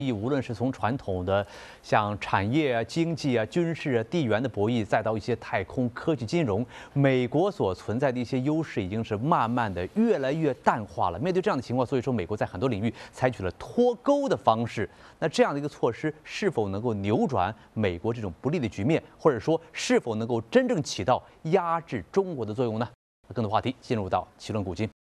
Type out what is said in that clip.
无论是从传统的像产业啊、经济啊、军事啊、地缘的博弈，再到一些太空科技、金融，美国所存在的一些优势已经是慢慢的越来越淡化了。面对这样的情况，所以说美国在很多领域采取了脱钩的方式。那这样的一个措施是否能够扭转美国这种不利的局面，或者说是否能够真正起到压制中国的作用呢？更多话题进入到奇论古今。